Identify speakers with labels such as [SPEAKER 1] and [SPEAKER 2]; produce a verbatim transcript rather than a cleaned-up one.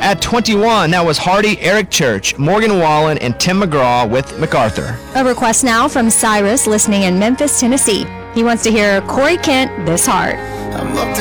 [SPEAKER 1] At twenty-one, that was Hardy, Eric Church, Morgan Wallen, and Tim McGraw with MacArthur.
[SPEAKER 2] A request now from Cyrus listening in Memphis, Tennessee. He wants to hear Corey Kent, This Heart.
[SPEAKER 3] I'm locked